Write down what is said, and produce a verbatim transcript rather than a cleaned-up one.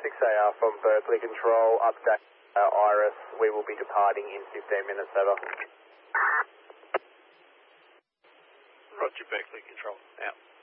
six A R from Berkeley Control, update uh, Iris. We will be departing in fifteen minutes, over. Roger, Berkeley Control, out.